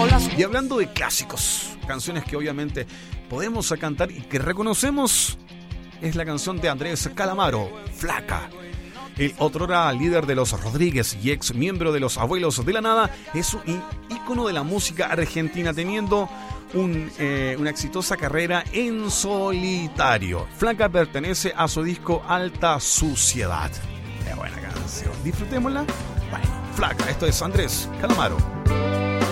Y hablando de clásicos, canciones que obviamente podemos cantar y que reconocemos, es la canción de Andrés Calamaro, Flaca. El otrora líder de los Rodríguez y ex miembro de los Abuelos de la Nada, es un ícono de la música argentina, teniendo una exitosa carrera en solitario. Flaca pertenece a su disco Alta Suciedad. Qué buena canción, disfrutémosla. Bueno, Flaca, esto es Andrés Calamaro.